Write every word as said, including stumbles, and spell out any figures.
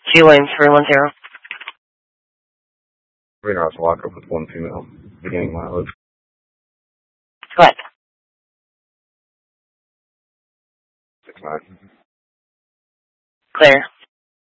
Two Williams three one zero. Radar is locked up with one female. Beginning mileage. Go ahead. Six nine. Clear.